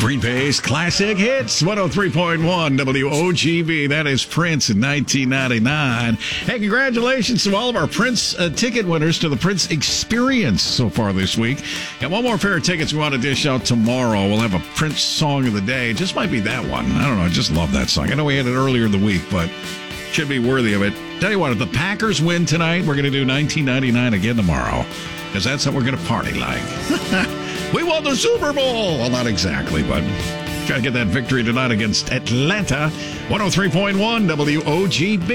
Green Bay's Classic Hits, 103.1 WOGB. That is Prince in 1999. Hey, congratulations to all of our Prince ticket winners to the Prince Experience so far this week. Got one more pair of tickets we want to dish out tomorrow. We'll have a Prince song of the day. It just might be that one. I don't know. I just love that song. I know we had it earlier in the week, but should be worthy of it. Tell you what, if the Packers win tonight, we're going to do 1999 again tomorrow, because that's how we're going to party like. We won the Super Bowl! Well, not exactly, but try to get that victory tonight against Atlanta. 103.1 WOGB.